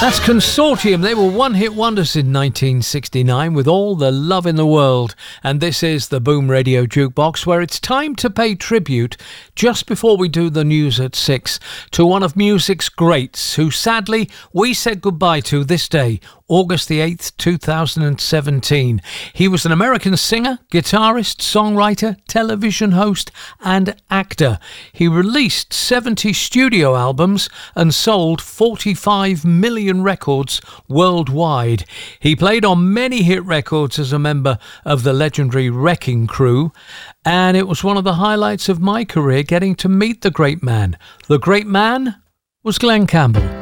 That's Consortium. They were one-hit wonders in 1969 with All the Love in the World. And this is the Boom Radio Jukebox, where it's time to pay tribute, just before we do the news at 6, to one of music's greats, who sadly we said goodbye to this day, August the 8th, 2017. He was an American singer, guitarist, songwriter, television host and actor. He released 70 studio albums and sold 45 million records worldwide. He played on many hit records as a member of the legendary Wrecking Crew, and it was one of the highlights of my career getting to meet the great man. The great man was Glen Campbell.